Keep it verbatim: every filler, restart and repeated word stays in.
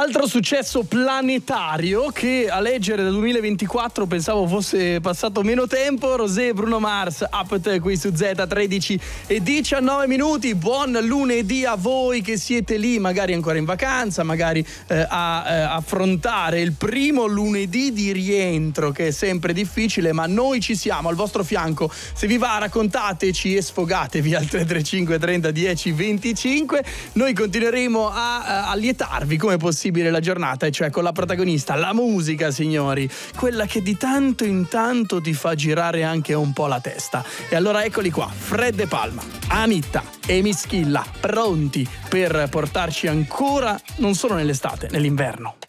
Altro successo planetario che a leggere dal duemilaventiquattro pensavo fosse passato meno tempo. Rosé e Bruno Mars, Up qui su Z, tredici e diciannove minuti. Buon lunedì a voi che siete lì, magari ancora in vacanza, magari eh, a eh, affrontare il primo lunedì di rientro, che è sempre difficile, ma noi ci siamo al vostro fianco. Se vi va, raccontateci e sfogatevi al tre tre cinque trenta dieci venticinque. Noi continueremo a, a allietarvi come possibile la giornata, e cioè con la protagonista, la musica, signori, quella che di tanto in tanto ti fa girare anche un po' la testa. E allora eccoli qua, Fred De Palma, Anitta e Mischilla, pronti per portarci ancora non solo nell'estate, nell'inverno.